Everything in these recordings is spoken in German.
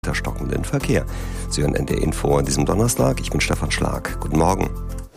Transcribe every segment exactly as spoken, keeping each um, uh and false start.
Der stockenden Verkehr. Sie hören N D R Info an diesem Donnerstag. Ich bin Stefan Schlag. Guten Morgen.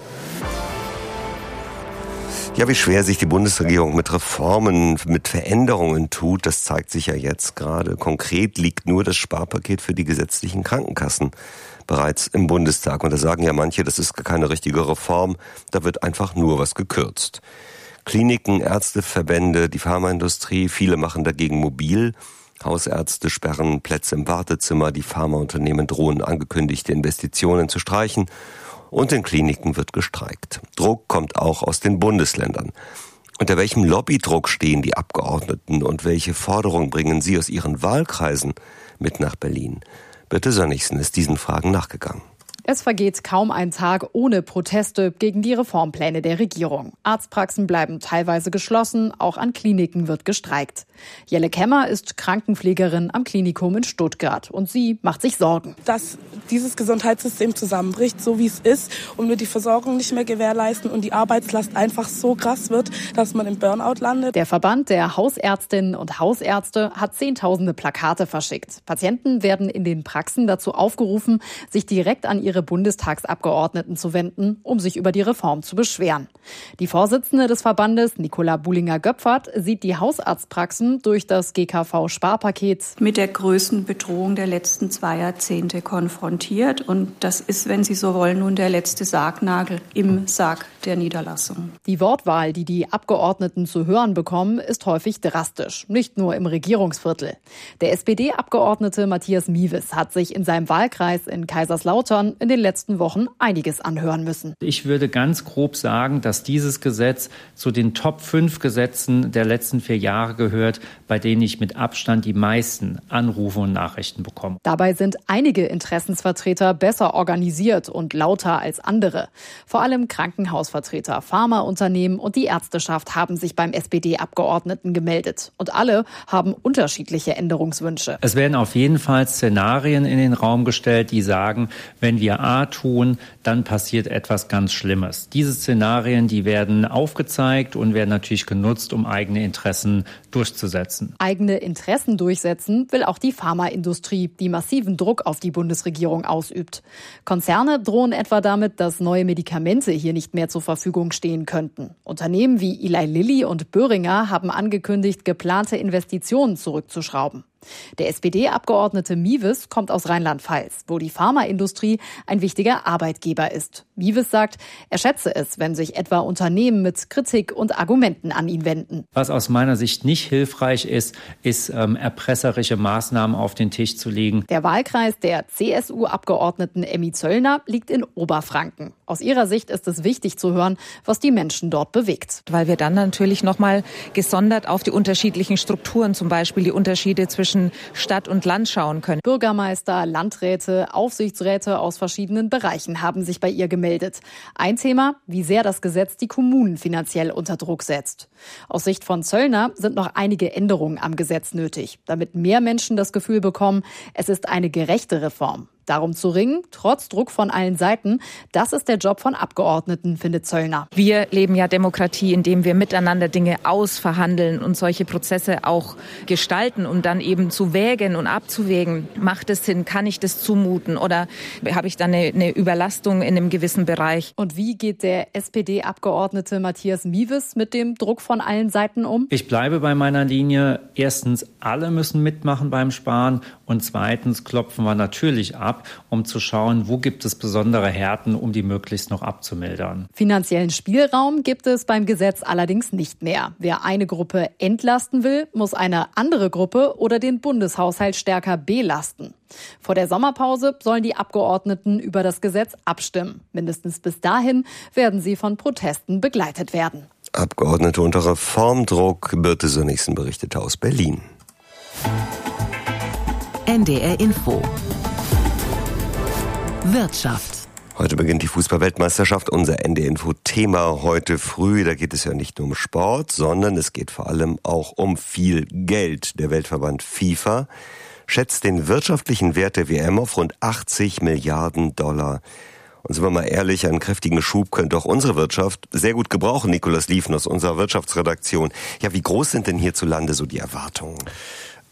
Ja, wie schwer sich die Bundesregierung mit Reformen, mit Veränderungen tut, das zeigt sich ja jetzt gerade. Konkret liegt nur das Sparpaket für die gesetzlichen Krankenkassen bereits im Bundestag. Und da sagen ja manche, das ist keine richtige Reform, da wird einfach nur was gekürzt. Kliniken, Ärzteverbände, die Pharmaindustrie, viele machen dagegen mobil. Hausärzte sperren Plätze im Wartezimmer, die Pharmaunternehmen drohen angekündigte Investitionen zu streichen und in Kliniken wird gestreikt. Druck kommt auch aus den Bundesländern. Unter welchem Lobbydruck stehen die Abgeordneten und welche Forderungen bringen sie aus ihren Wahlkreisen mit nach Berlin? Birte Sönnigsen ist diesen Fragen nachgegangen. Es vergeht kaum ein Tag ohne Proteste gegen die Reformpläne der Regierung. Arztpraxen bleiben teilweise geschlossen, auch an Kliniken wird gestreikt. Jelle Kemmer ist Krankenpflegerin am Klinikum in Stuttgart und sie macht sich Sorgen. Dass dieses Gesundheitssystem zusammenbricht, so wie es ist, und wir die Versorgung nicht mehr gewährleisten und die Arbeitslast einfach so krass wird, dass man im Burnout landet. Der Verband der Hausärztinnen und Hausärzte hat zehntausende Plakate verschickt. Patienten werden in den Praxen dazu aufgerufen, sich direkt an ihre Bundestagsabgeordneten zu wenden, um sich über die Reform zu beschweren. Die Vorsitzende des Verbandes, Nicola Buhlinger-Göpfert, sieht die Hausarztpraxen durch das G K V-Sparpaket mit der größten Bedrohung der letzten zwei Jahrzehnte konfrontiert. Und das ist, wenn Sie so wollen, nun der letzte Sargnagel im Sarg der Niederlassung. Die Wortwahl, die die Abgeordneten zu hören bekommen, ist häufig drastisch. Nicht nur im Regierungsviertel. Der S P D-Abgeordnete Matthias Miewes hat sich in seinem Wahlkreis in Kaiserslautern in den letzten Wochen einiges anhören müssen. Ich würde ganz grob sagen, dass dieses Gesetz zu den Top fünf Gesetzen der letzten vier Jahre gehört, bei denen ich mit Abstand die meisten Anrufe und Nachrichten bekomme. Dabei sind einige Interessensvertreter besser organisiert und lauter als andere. Vor allem Krankenhausvertreter, Pharmaunternehmen und die Ärzteschaft haben sich beim S P D-Abgeordneten gemeldet. Und alle haben unterschiedliche Änderungswünsche. Es werden auf jeden Fall Szenarien in den Raum gestellt, die sagen, wenn wir A tun, dann passiert etwas ganz Schlimmes. Diese Szenarien, die werden aufgezeigt und werden natürlich genutzt, um eigene Interessen durchzusetzen. Eigene Interessen durchsetzen will auch die Pharmaindustrie, die massiven Druck auf die Bundesregierung ausübt. Konzerne drohen etwa damit, dass neue Medikamente hier nicht mehr zur Verfügung stehen könnten. Unternehmen wie Eli Lilly und Boehringer haben angekündigt, geplante Investitionen zurückzuschrauben. Der S P D-Abgeordnete Miewes kommt aus Rheinland-Pfalz, wo die Pharmaindustrie ein wichtiger Arbeitgeber ist. Miewes sagt, er schätze es, wenn sich etwa Unternehmen mit Kritik und Argumenten an ihn wenden. Was aus meiner Sicht nicht hilfreich ist, ist ähm, erpresserische Maßnahmen auf den Tisch zu legen. Der Wahlkreis der C S U-Abgeordneten Emmy Zöllner liegt in Oberfranken. Aus ihrer Sicht ist es wichtig zu hören, was die Menschen dort bewegt. Weil wir dann natürlich nochmal gesondert auf die unterschiedlichen Strukturen, zum Beispiel die Unterschiede zwischen Stadt und Land schauen können. Bürgermeister, Landräte, Aufsichtsräte aus verschiedenen Bereichen haben sich bei ihr gemeldet. Ein Thema, wie sehr das Gesetz die Kommunen finanziell unter Druck setzt. Aus Sicht von Zöllner sind noch einige Änderungen am Gesetz nötig, damit mehr Menschen das Gefühl bekommen, es ist eine gerechte Reform. Darum zu ringen, trotz Druck von allen Seiten, das ist der Job von Abgeordneten, findet Zöllner. Wir leben ja Demokratie, indem wir miteinander Dinge ausverhandeln und solche Prozesse auch gestalten und dann eben zu wägen und abzuwägen. Macht es Sinn? Kann ich das zumuten? Oder habe ich dann eine, eine Überlastung in einem gewissen Bereich? Und wie geht der S P D-Abgeordnete Matthias Miewes mit dem Druck von allen Seiten um? Ich bleibe bei meiner Linie. Erstens, alle müssen mitmachen beim Sparen. Und zweitens klopfen wir natürlich ab, um zu schauen, wo gibt es besondere Härten, um die möglichst noch abzumildern. Finanziellen Spielraum gibt es beim Gesetz allerdings nicht mehr. Wer eine Gruppe entlasten will, muss eine andere Gruppe oder den Bundeshaushalt stärker belasten. Vor der Sommerpause sollen die Abgeordneten über das Gesetz abstimmen. Mindestens bis dahin werden sie von Protesten begleitet werden. Abgeordnete unter Reformdruck, Birte Sönnigsen berichtete aus Berlin. N D R Info Wirtschaft. Heute beginnt die Fußball-Weltmeisterschaft, unser N D R Info-Thema heute früh. Da geht es ja nicht nur um Sport, sondern es geht vor allem auch um viel Geld. Der Weltverband FIFA schätzt den wirtschaftlichen Wert der W M auf rund achtzig Milliarden Dollar. Und sind wir mal ehrlich, einen kräftigen Schub könnte auch unsere Wirtschaft sehr gut gebrauchen. Nikolas Liefen aus unserer Wirtschaftsredaktion. Ja, wie groß sind denn hierzulande so die Erwartungen?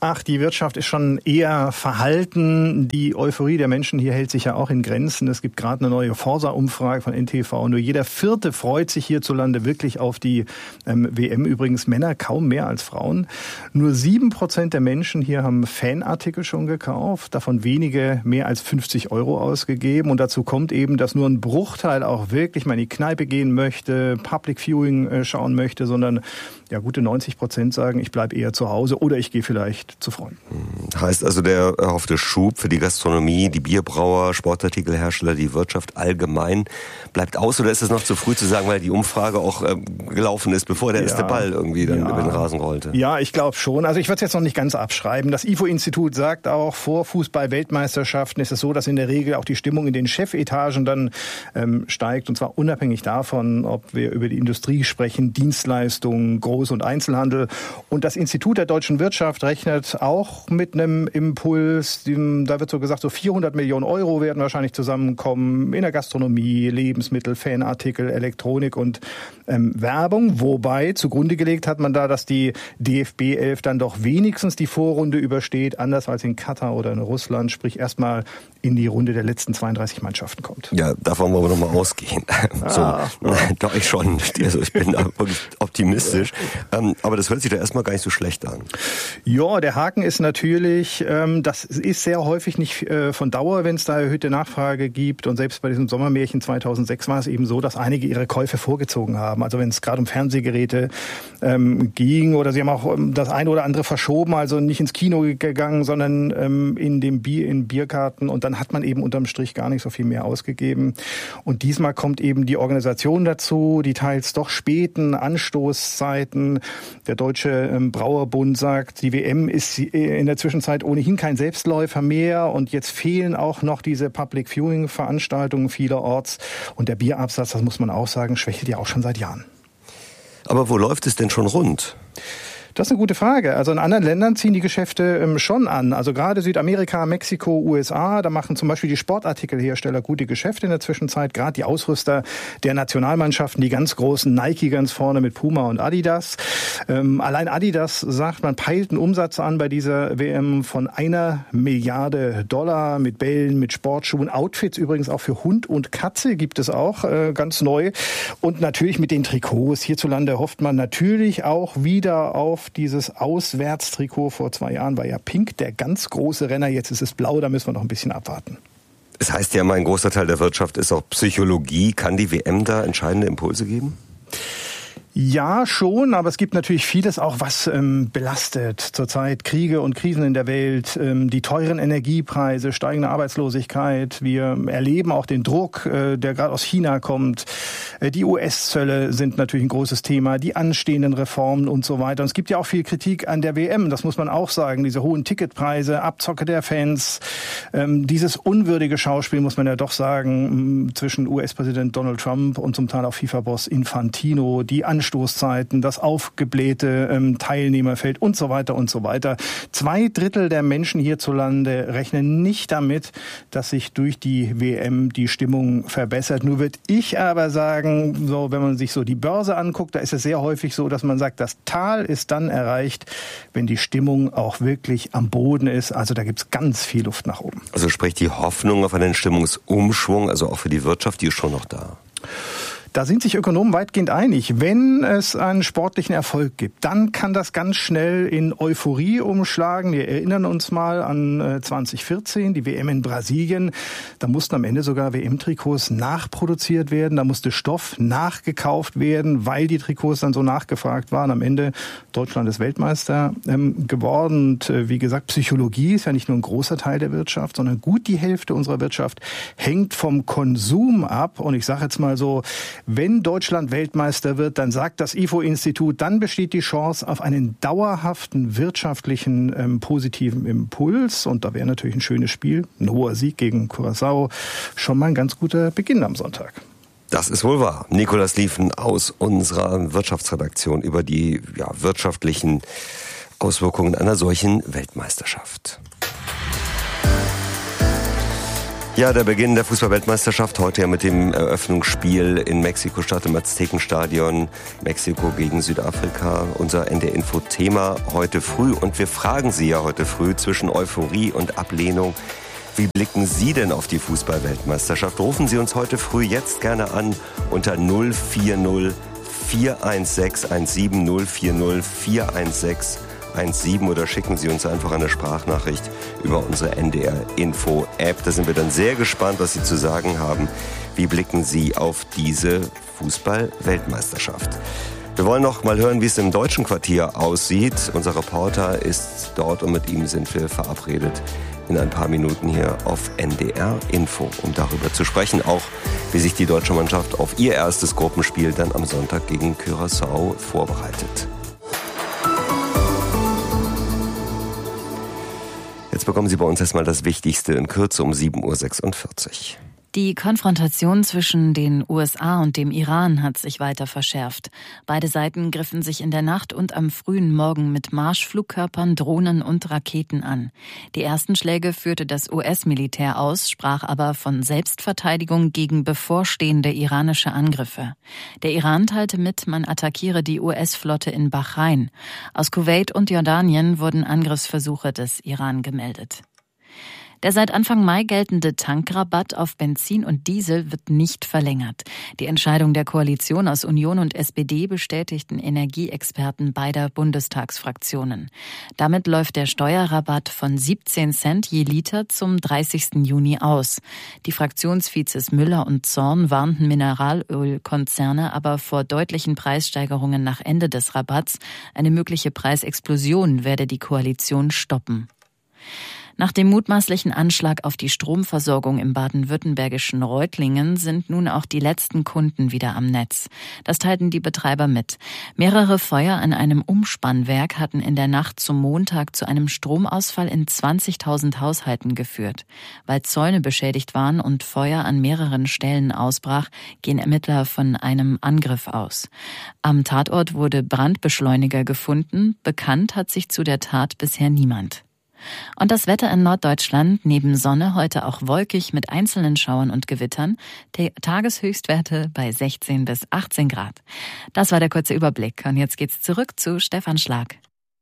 Ach, die Wirtschaft ist schon eher verhalten. Die Euphorie der Menschen hier hält sich ja auch in Grenzen. Es gibt gerade eine neue Forsa-Umfrage von N T V. Nur jeder Vierte freut sich hierzulande wirklich auf die ähm, W M. Übrigens Männer kaum mehr als Frauen. Nur sieben Prozent der Menschen hier haben Fanartikel schon gekauft. Davon wenige mehr als fünfzig Euro ausgegeben. Und dazu kommt eben, dass nur ein Bruchteil auch wirklich mal in die Kneipe gehen möchte, Public Viewing äh, schauen möchte, sondern ja, gute neunzig Prozent sagen, ich bleibe eher zu Hause oder ich gehe vielleicht zu Freunden. Heißt also, der erhoffte Schub für die Gastronomie, die Bierbrauer, Sportartikelhersteller, die Wirtschaft allgemein bleibt aus, oder ist es noch zu früh zu sagen, weil die Umfrage auch äh, gelaufen ist, bevor der ja, erste Ball irgendwie dann ja. über den Rasen rollte? Ja, ich glaube schon. Also ich würde es jetzt noch nicht ganz abschreiben. Das I F O-Institut sagt auch, vor Fußball-Weltmeisterschaften ist es so, dass in der Regel auch die Stimmung in den Chefetagen dann ähm, steigt, und zwar unabhängig davon, ob wir über die Industrie sprechen, Dienstleistungen, Groß- und Einzelhandel. Und das Institut der deutschen Wirtschaft rechnet auch mit einem Impuls. Da wird so gesagt, so vierhundert Millionen Euro werden wahrscheinlich zusammenkommen in der Gastronomie, Lebensmittel, Fanartikel, Elektronik und ähm, Werbung. Wobei zugrunde gelegt hat man da, dass die D F B elf dann doch wenigstens die Vorrunde übersteht, anders als in Katar oder in Russland, sprich erstmal in die Runde der letzten zweiunddreißig Mannschaften kommt. Ja, davon wollen wir nochmal ausgehen. Ah, so, ja. Doch, ich schon. Also ich bin da wirklich optimistisch. Ähm, aber das hört sich da erstmal gar nicht so schlecht an. Ja, der Haken ist natürlich, ähm, das ist sehr häufig nicht äh, von Dauer, wenn es da erhöhte Nachfrage gibt. Und selbst bei diesem Sommermärchen zweitausendsechs war es eben so, dass einige ihre Käufe vorgezogen haben. Also wenn es gerade um Fernsehgeräte ähm, ging, oder sie haben auch ähm, das eine oder andere verschoben, also nicht ins Kino gegangen, sondern ähm, in dem Bier, in Bierkarten. Und dann hat man eben unterm Strich gar nicht so viel mehr ausgegeben. Und diesmal kommt eben die Organisation dazu, die teils doch späten Anstoßzeiten. Der Deutsche ähm, Brauerbund sagt, die W M ist in der Zwischenzeit ohnehin kein Selbstläufer mehr, und jetzt fehlen auch noch diese Public Viewing Veranstaltungen vielerorts, und der Bierabsatz, das muss man auch sagen, schwächelt ja auch schon seit Jahren. Aber wo läuft es denn schon rund? Das ist eine gute Frage. Also in anderen Ländern ziehen die Geschäfte ähm, schon an. Also gerade Südamerika, Mexiko, U S A, da machen zum Beispiel die Sportartikelhersteller gute Geschäfte in der Zwischenzeit. Gerade die Ausrüster der Nationalmannschaften, die ganz großen, Nike ganz vorne mit Puma und Adidas. Ähm, allein Adidas sagt, man peilt einen Umsatz an bei dieser W M von einer Milliarde Dollar mit Bällen, mit Sportschuhen. Outfits übrigens auch für Hund und Katze gibt es auch, äh, ganz neu. Und natürlich mit den Trikots. Hierzulande hofft man natürlich auch wieder auf dieses Auswärtstrikot. Vor zwei Jahren war ja pink der ganz große Renner, jetzt ist es blau, da müssen wir noch ein bisschen abwarten. Es heißt ja, mein großer Teil der Wirtschaft ist auch Psychologie. Kann die W M da entscheidende Impulse geben? Ja, schon, aber es gibt natürlich vieles auch, was ähm, belastet. Zurzeit Kriege und Krisen in der Welt, ähm, die teuren Energiepreise, steigende Arbeitslosigkeit. Wir erleben auch den Druck, äh, der gerade aus China kommt. Äh, die U S-Zölle sind natürlich ein großes Thema, die anstehenden Reformen und so weiter. Und es gibt ja auch viel Kritik an der W M, das muss man auch sagen. Diese hohen Ticketpreise, Abzocke der Fans, ähm, dieses unwürdige Schauspiel, muss man ja doch sagen, zwischen U S-Präsident Donald Trump und zum Teil auch FIFA-Boss Infantino, die Anstoßzeiten, das aufgeblähte ähm, Teilnehmerfeld und so weiter und so weiter. Zwei Drittel der Menschen hierzulande rechnen nicht damit, dass sich durch die W M die Stimmung verbessert. Nur würde ich aber sagen, so wenn man sich so die Börse anguckt, da ist es sehr häufig so, dass man sagt, das Tal ist dann erreicht, wenn die Stimmung auch wirklich am Boden ist. Also da gibt's ganz viel Luft nach oben. Also sprich die Hoffnung auf einen Stimmungsumschwung, also auch für die Wirtschaft, die ist schon noch da. Da sind sich Ökonomen weitgehend einig. Wenn es einen sportlichen Erfolg gibt, dann kann das ganz schnell in Euphorie umschlagen. Wir erinnern uns mal an zwanzig vierzehn, die W M in Brasilien. Da mussten am Ende sogar W M-Trikots nachproduziert werden. Da musste Stoff nachgekauft werden, weil die Trikots dann so nachgefragt waren. Am Ende Deutschland ist Weltmeister ähm, geworden. Und äh, wie gesagt, Psychologie ist ja nicht nur ein großer Teil der Wirtschaft, sondern gut die Hälfte unserer Wirtschaft hängt vom Konsum ab. Und ich sage jetzt mal so, wenn Deutschland Weltmeister wird, dann sagt das I F O-Institut, dann besteht die Chance auf einen dauerhaften wirtschaftlichen ähm, positiven Impuls. Und da wäre natürlich ein schönes Spiel, ein hoher Sieg gegen Curaçao, schon mal ein ganz guter Beginn am Sonntag. Das ist wohl wahr. Nikolas Lieven aus unserer Wirtschaftsredaktion über die ja, wirtschaftlichen Auswirkungen einer solchen Weltmeisterschaft. Ja, der Beginn der Fußball-Weltmeisterschaft heute ja mit dem Eröffnungsspiel in Mexiko-Stadt im Aztekenstadion. Mexiko gegen Südafrika, unser N D R-Info-Thema heute früh. Und wir fragen Sie ja heute früh zwischen Euphorie und Ablehnung. Wie blicken Sie denn auf die Fußball-Weltmeisterschaft? Rufen Sie uns heute früh jetzt gerne an unter null vier null vier eins sechs eins sieben null vier null vier eins sechs eins sieben oder schicken Sie uns einfach eine Sprachnachricht über unsere N D R-Info-App. Da sind wir dann sehr gespannt, was Sie zu sagen haben. Wie blicken Sie auf diese Fußball-Weltmeisterschaft? Wir wollen noch mal hören, wie es im deutschen Quartier aussieht. Unser Reporter ist dort und mit ihm sind wir verabredet in ein paar Minuten hier auf N D R-Info, um darüber zu sprechen. Auch wie sich die deutsche Mannschaft auf ihr erstes Gruppenspiel dann am Sonntag gegen Curaçao vorbereitet. Jetzt bekommen Sie bei uns erstmal das Wichtigste in Kürze um sieben Uhr sechsundvierzig. Die Konfrontation zwischen den U S A und dem Iran hat sich weiter verschärft. Beide Seiten griffen sich in der Nacht und am frühen Morgen mit Marschflugkörpern, Drohnen und Raketen an. Die ersten Schläge führte das U S-Militär aus, sprach aber von Selbstverteidigung gegen bevorstehende iranische Angriffe. Der Iran teilte mit, man attackiere die U S-Flotte in Bahrain. Aus Kuwait und Jordanien wurden Angriffsversuche des Iran gemeldet. Der seit Anfang Mai geltende Tankrabatt auf Benzin und Diesel wird nicht verlängert. Die Entscheidung der Koalition aus Union und S P D bestätigten Energieexperten beider Bundestagsfraktionen. Damit läuft der Steuerrabatt von siebzehn Cent je Liter zum dreißigsten Juni aus. Die Fraktionsvizes Müller und Zorn warnten Mineralölkonzerne aber vor deutlichen Preissteigerungen nach Ende des Rabatts. Eine mögliche Preisexplosion werde die Koalition stoppen. Nach dem mutmaßlichen Anschlag auf die Stromversorgung im baden-württembergischen Reutlingen sind nun auch die letzten Kunden wieder am Netz. Das teilten die Betreiber mit. Mehrere Feuer an einem Umspannwerk hatten in der Nacht zum Montag zu einem Stromausfall in zwanzigtausend Haushalten geführt. Weil Zäune beschädigt waren und Feuer an mehreren Stellen ausbrach, gehen Ermittler von einem Angriff aus. Am Tatort wurde Brandbeschleuniger gefunden. Bekannt hat sich zu der Tat bisher niemand. Und das Wetter in Norddeutschland, neben Sonne heute auch wolkig mit einzelnen Schauern und Gewittern, die Tageshöchstwerte bei sechzehn bis achtzehn Grad. Das war der kurze Überblick und jetzt geht's zurück zu Stefan Schlag.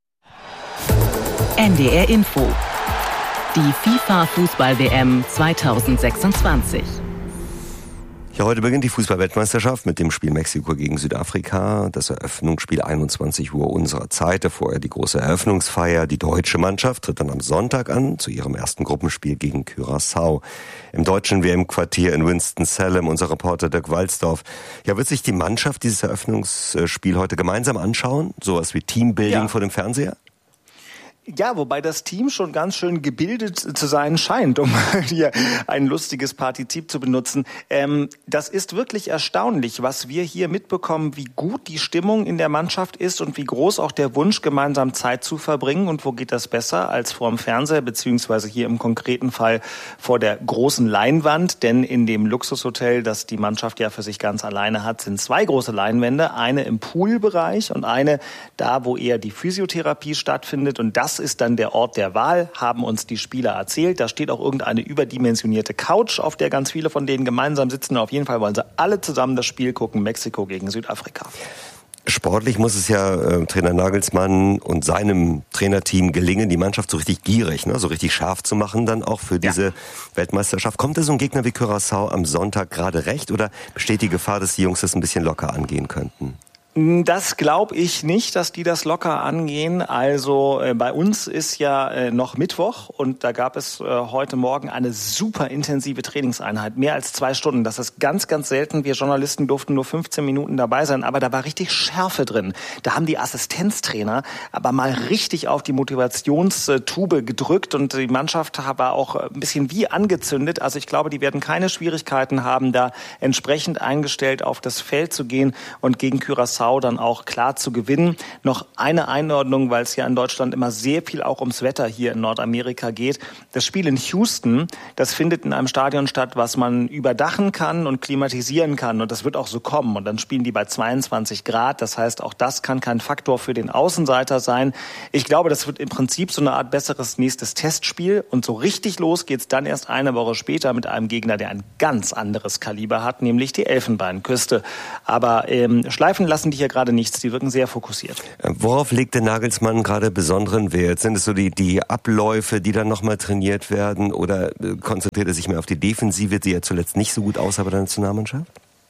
N D R Info. Die FIFA-Fußball-W M zweitausendsechsundzwanzig. Ja, heute beginnt die Fußball-Weltmeisterschaft mit dem Spiel Mexiko gegen Südafrika. Das Eröffnungsspiel einundzwanzig Uhr unserer Zeit. Vorher die große Eröffnungsfeier. Die deutsche Mannschaft tritt dann am Sonntag an zu ihrem ersten Gruppenspiel gegen Curaçao. Im deutschen W M-Quartier in Winston-Salem, unser Reporter Dirk Walzdorf. Ja, wird sich die Mannschaft dieses Eröffnungsspiel heute gemeinsam anschauen? Sowas wie Teambuilding ja. vor dem Fernseher? Ja, wobei das Team schon ganz schön gebildet zu sein scheint, um hier ein lustiges Partizip zu benutzen. Ähm, das ist wirklich erstaunlich, was wir hier mitbekommen, wie gut die Stimmung in der Mannschaft ist und wie groß auch der Wunsch, gemeinsam Zeit zu verbringen. Und wo geht das besser als vor dem Fernseher, beziehungsweise hier im konkreten Fall vor der großen Leinwand. Denn in dem Luxushotel, das die Mannschaft ja für sich ganz alleine hat, sind zwei große Leinwände. Eine im Poolbereich und eine da, wo eher die Physiotherapie stattfindet. Und das ist dann der Ort der Wahl, haben uns die Spieler erzählt. Da steht auch irgendeine überdimensionierte Couch, auf der ganz viele von denen gemeinsam sitzen. Auf jeden Fall wollen sie alle zusammen das Spiel gucken, Mexiko gegen Südafrika. Sportlich muss es ja äh, Trainer Nagelsmann und seinem Trainerteam gelingen, die Mannschaft so richtig gierig, ne, so richtig scharf zu machen dann auch für diese ja. Weltmeisterschaft. Kommt da so ein Gegner wie Curaçao am Sonntag gerade recht oder besteht die Gefahr, dass die Jungs das ein bisschen locker angehen könnten? Das glaube ich nicht, dass die das locker angehen. Also äh, bei uns ist ja äh, noch Mittwoch und da gab es äh, heute Morgen eine super intensive Trainingseinheit. Mehr als zwei Stunden. Das ist ganz, ganz selten. Wir Journalisten durften nur fünfzehn Minuten dabei sein, aber da war richtig Schärfe drin. Da haben die Assistenztrainer aber mal richtig auf die Motivationstube gedrückt und die Mannschaft war auch ein bisschen wie angezündet. Also ich glaube, die werden keine Schwierigkeiten haben, da entsprechend eingestellt auf das Feld zu gehen und gegen Curaçao V dann auch klar zu gewinnen. Noch eine Einordnung, weil es ja in Deutschland immer sehr viel auch ums Wetter hier in Nordamerika geht. Das Spiel in Houston, das findet in einem Stadion statt, was man überdachen kann und klimatisieren kann. Und das wird auch so kommen. Und dann spielen die bei zweiundzwanzig Grad. Das heißt, auch das kann kein Faktor für den Außenseiter sein. Ich glaube, das wird im Prinzip so eine Art besseres nächstes Testspiel. Und so richtig los geht's dann erst eine Woche später mit einem Gegner, der ein ganz anderes Kaliber hat, nämlich die Elfenbeinküste. Aber ähm, schleifen lassen die hier gerade nichts. Die wirken sehr fokussiert. Worauf legt der Nagelsmann gerade besonderen Wert? Sind es so die, die Abläufe, die dann nochmal trainiert werden? Oder konzentriert er sich mehr auf die Defensive, die ja zuletzt nicht so gut aussah bei der Nationalmannschaft?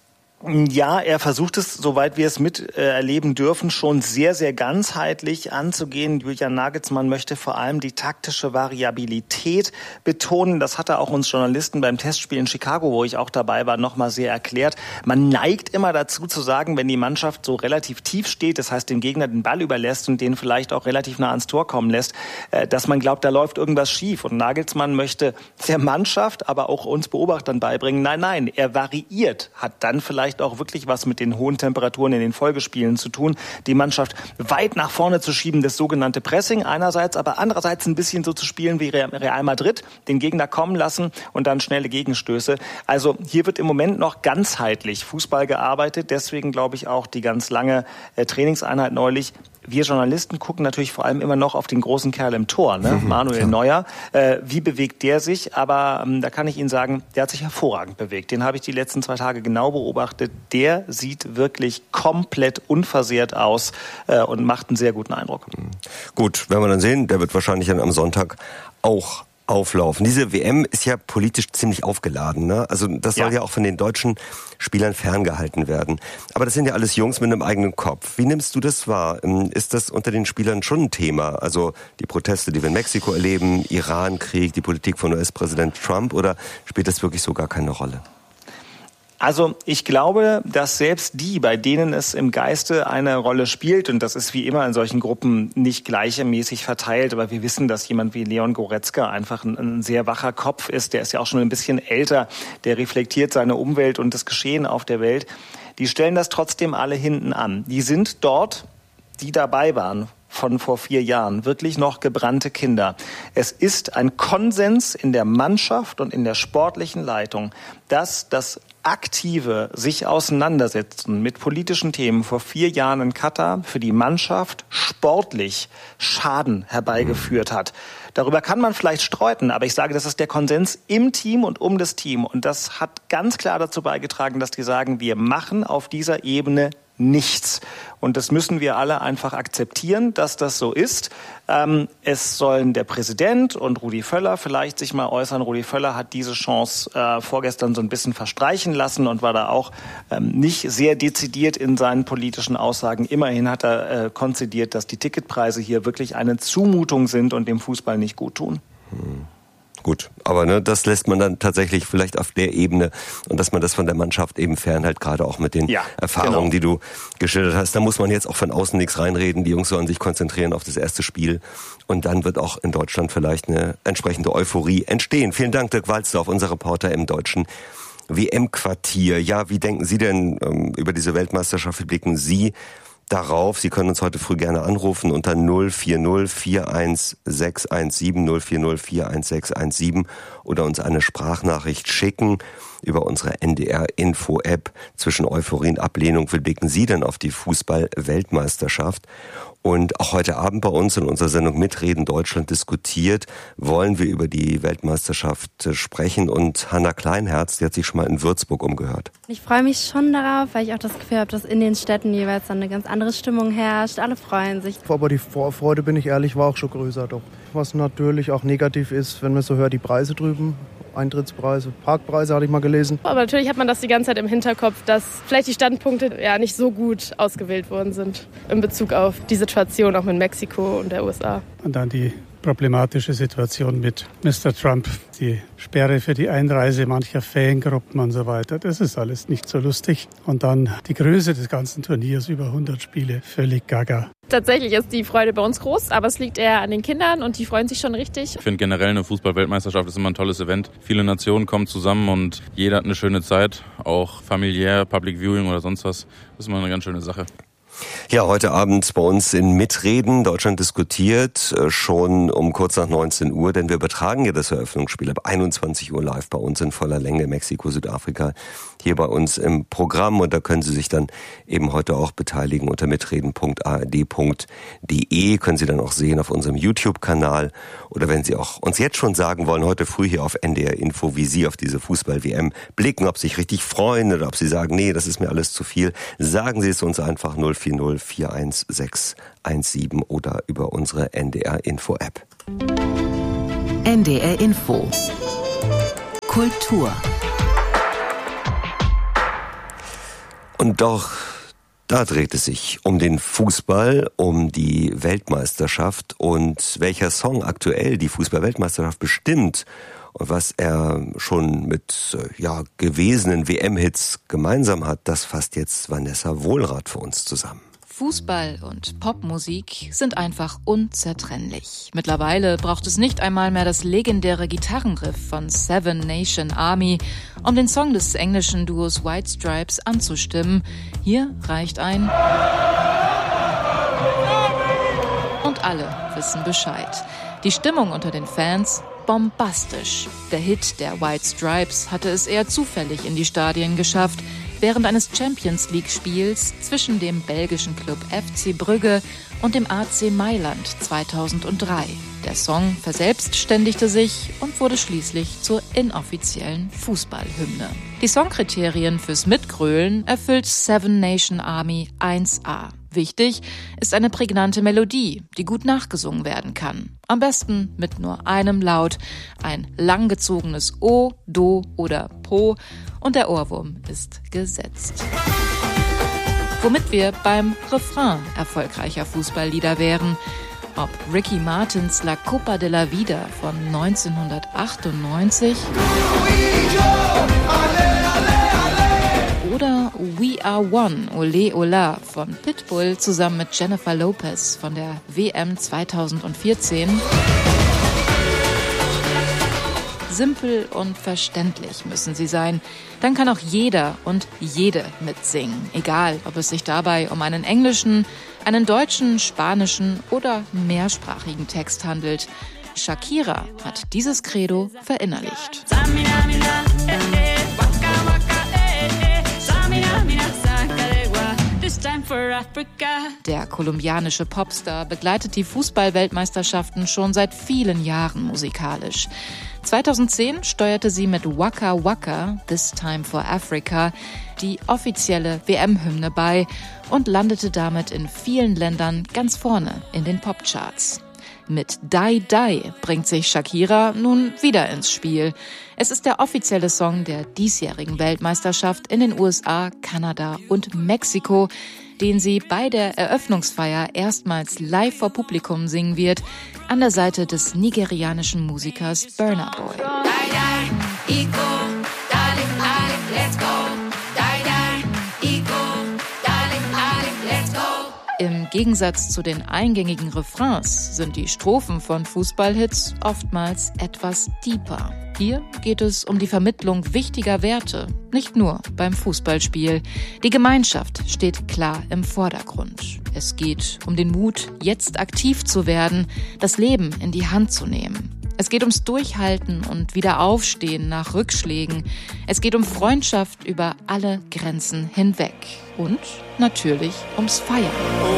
Ja, er versucht es, soweit wir es miterleben dürfen, schon sehr, sehr ganzheitlich anzugehen. Julian Nagelsmann möchte vor allem die taktische Variabilität betonen. Das hat er auch uns Journalisten beim Testspiel in Chicago, wo ich auch dabei war, nochmal sehr erklärt. Man neigt immer dazu zu sagen, wenn die Mannschaft so relativ tief steht, das heißt dem Gegner den Ball überlässt und den vielleicht auch relativ nah ans Tor kommen lässt, dass man glaubt, da läuft irgendwas schief. Und Nagelsmann möchte der Mannschaft, aber auch uns Beobachtern beibringen, nein, nein, er variiert, hat dann vielleicht auch wirklich was mit den hohen Temperaturen in den Folgespielen zu tun, die Mannschaft weit nach vorne zu schieben, das sogenannte Pressing einerseits, aber andererseits ein bisschen so zu spielen wie Real Madrid, den Gegner kommen lassen und dann schnelle Gegenstöße. Also hier wird im Moment noch ganzheitlich Fußball gearbeitet, deswegen glaube ich auch die ganz lange äh, Trainingseinheit neulich. Wir Journalisten gucken natürlich vor allem immer noch auf den großen Kerl im Tor, ne? Mhm, Manuel klar. Neuer. Äh, wie bewegt der sich? Aber ähm, da kann ich Ihnen sagen, der hat sich hervorragend bewegt. Den habe ich die letzten zwei Tage genau beobachtet. Der sieht wirklich komplett unversehrt aus äh, und macht einen sehr guten Eindruck. Mhm. Gut, werden wir dann sehen. Der wird wahrscheinlich dann am Sonntag auch auflaufen. Diese W M ist ja politisch ziemlich aufgeladen, ne? Also das soll ja. ja auch von den deutschen Spielern ferngehalten werden. Aber das sind ja alles Jungs mit einem eigenen Kopf. Wie nimmst du das wahr? Ist das unter den Spielern schon ein Thema? Also die Proteste, die wir in Mexiko erleben, Iran-Krieg, die Politik von U S-Präsident Trump, oder spielt das wirklich so gar keine Rolle? Also ich glaube, dass selbst die, bei denen es im Geiste eine Rolle spielt, und das ist wie immer in solchen Gruppen nicht gleichermäßig verteilt, aber wir wissen, dass jemand wie Leon Goretzka einfach ein, ein sehr wacher Kopf ist, der ist ja auch schon ein bisschen älter, der reflektiert seine Umwelt und das Geschehen auf der Welt. Die stellen das trotzdem alle hinten an. Die sind dort, die dabei waren von vor vier Jahren, wirklich noch gebrannte Kinder. Es ist ein Konsens in der Mannschaft und in der sportlichen Leitung, dass das aktive sich auseinandersetzen mit politischen Themen vor vier Jahren in Katar für die Mannschaft sportlich Schaden herbeigeführt hat. Darüber kann man vielleicht streiten, aber ich sage, das ist der Konsens im Team und um das Team. Und das hat ganz klar dazu beigetragen, dass die sagen, wir machen auf dieser Ebene nichts. Und das müssen wir alle einfach akzeptieren, dass das so ist. Ähm, es sollen der Präsident und Rudi Völler vielleicht sich mal äußern. Rudi Völler hat diese Chance äh, vorgestern so ein bisschen verstreichen lassen und war da auch ähm, nicht sehr dezidiert in seinen politischen Aussagen. Immerhin hat er äh, konzidiert, dass die Ticketpreise hier wirklich eine Zumutung sind und dem Fußball nicht gut tun. Hm. Gut, aber ne, das lässt man dann tatsächlich vielleicht auf der Ebene, und dass man das von der Mannschaft eben fernhält, gerade auch mit den ja, Erfahrungen, genau. die du geschildert hast. Da muss man jetzt auch von außen nichts reinreden. Die Jungs sollen sich konzentrieren auf das erste Spiel, und dann wird auch in Deutschland vielleicht eine entsprechende Euphorie entstehen. Vielen Dank, Dirk Walzdorf, unser Reporter im deutschen W M-Quartier. Ja, wie denken Sie denn ähm, über diese Weltmeisterschaft? Wie blicken Sie darauf? Sie können uns heute früh gerne anrufen unter null vier null vier eins sechs eins sieben, null vier null vier eins sechs eins sieben, oder uns eine Sprachnachricht schicken über unsere N D R-Info-App. Zwischen Euphorie und Ablehnung, wie blicken Sie denn auf die Fußball-Weltmeisterschaft? Und auch heute Abend bei uns in unserer Sendung Mitreden Deutschland diskutiert, wollen wir über die Weltmeisterschaft sprechen. Und Hanna Kleinherz, die hat sich schon mal in Würzburg umgehört. Ich freue mich schon darauf, weil ich auch das Gefühl habe, dass in den Städten jeweils dann eine ganz andere Stimmung herrscht. Alle freuen sich. Aber die Vorfreude, bin ich ehrlich, war auch schon größer doch. Was natürlich auch negativ ist, wenn man so hört, die Preise drüben. Eintrittspreise, Parkpreise hatte ich mal gelesen. Aber natürlich hat man das die ganze Zeit im Hinterkopf, dass vielleicht die Standpunkte ja nicht so gut ausgewählt worden sind in Bezug auf die Situation auch mit Mexiko und der U S A. Und dann die problematische Situation mit Mister Trump, die Sperre für die Einreise mancher Fangruppen und so weiter. Das ist alles nicht so lustig. Und dann die Größe des ganzen Turniers, über hundert Spiele, völlig gaga. Tatsächlich ist die Freude bei uns groß, aber es liegt eher an den Kindern und die freuen sich schon richtig. Ich finde generell eine Fußball-Weltmeisterschaft ist immer ein tolles Event. Viele Nationen kommen zusammen und jeder hat eine schöne Zeit, auch familiär, Public Viewing oder sonst was. Das ist immer eine ganz schöne Sache. Ja, heute Abend bei uns in Mitreden. Deutschland diskutiert schon um kurz nach neunzehn Uhr, denn wir übertragen ja das Eröffnungsspiel ab einundzwanzig Uhr live bei uns in voller Länge, Mexiko, Südafrika, hier bei uns im Programm. Und da können Sie sich dann eben heute auch beteiligen unter mitreden punkt a r d punkt d e. Können Sie dann auch sehen auf unserem YouTube-Kanal. Oder wenn Sie auch uns jetzt schon sagen wollen, heute früh hier auf N D R Info, wie Sie auf diese Fußball-W M blicken, ob Sie sich richtig freuen oder ob Sie sagen, nee, das ist mir alles zu viel, sagen Sie es uns einfach null vier null vier eins sechs eins sieben oder über unsere N D R Info App. N D R Info Kultur. Und doch, da dreht es sich um den Fußball, um die Weltmeisterschaft und welcher Song aktuell die Fußball-Weltmeisterschaft bestimmt und was er schon mit ja, gewesenen W M-Hits gemeinsam hat, das fasst jetzt Vanessa Wohlrath für uns zusammen. Fußball und Popmusik sind einfach unzertrennlich. Mittlerweile braucht es nicht einmal mehr das legendäre Gitarrenriff von Seven Nation Army, um den Song des englischen Duos White Stripes anzustimmen. Hier reicht ein und alle wissen Bescheid. Die Stimmung unter den Fans bombastisch. Der Hit der White Stripes hatte es eher zufällig in die Stadien geschafft, während eines Champions-League-Spiels zwischen dem belgischen Club F C Brügge und dem A C Mailand zweitausenddrei. Der Song verselbstständigte sich und wurde schließlich zur inoffiziellen Fußballhymne. Die Songkriterien fürs Mitgrölen erfüllt Seven Nation Army eins a. Wichtig ist eine prägnante Melodie, die gut nachgesungen werden kann. Am besten mit nur einem Laut, ein langgezogenes O, Do oder Po und der Ohrwurm ist gesetzt. Womit wir beim Refrain erfolgreicher Fußballlieder wären. Ob Ricky Martins La Copa de la Vida von neunzehnhundertachtundneunzig oder We Are One, Ole Ola von Pitbull zusammen mit Jennifer Lopez von der W M zweitausendvierzehn. Simpel und verständlich müssen sie sein. Dann kann auch jeder und jede mitsingen. Egal, ob es sich dabei um einen englischen, einen deutschen, spanischen oder mehrsprachigen Text handelt. Shakira hat dieses Credo verinnerlicht. Der kolumbianische Popstar begleitet die Fußball-Weltmeisterschaften schon seit vielen Jahren musikalisch. zweitausendzehn steuerte sie mit Waka Waka, This Time for Africa, die offizielle W M-Hymne bei und landete damit in vielen Ländern ganz vorne in den Popcharts. Mit Die Die bringt sich Shakira nun wieder ins Spiel. Es ist der offizielle Song der diesjährigen Weltmeisterschaft in den U S A, Kanada und Mexiko, den sie bei der Eröffnungsfeier erstmals live vor Publikum singen wird, an der Seite des nigerianischen Musikers Burna Boy. Im Gegensatz zu den eingängigen Refrains sind die Strophen von Fußballhits oftmals etwas deeper. Hier geht es um die Vermittlung wichtiger Werte, nicht nur beim Fußballspiel. Die Gemeinschaft steht klar im Vordergrund. Es geht um den Mut, jetzt aktiv zu werden, das Leben in die Hand zu nehmen. Es geht ums Durchhalten und Wiederaufstehen nach Rückschlägen. Es geht um Freundschaft über alle Grenzen hinweg. Und natürlich ums Feiern.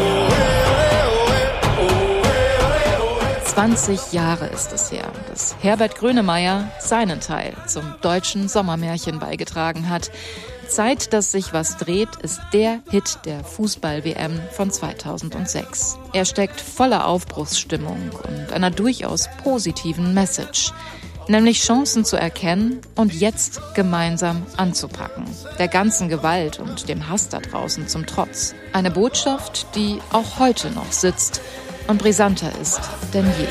zwanzig Jahre ist es her, dass Herbert Grönemeyer seinen Teil zum deutschen Sommermärchen beigetragen hat. Zeit, dass sich was dreht, ist der Hit der Fußball-W M von zweitausendsechs. Er steckt voller Aufbruchsstimmung und einer durchaus positiven Message. Nämlich Chancen zu erkennen und jetzt gemeinsam anzupacken. Der ganzen Gewalt und dem Hass da draußen zum Trotz. Eine Botschaft, die auch heute noch sitzt und brisanter ist denn je.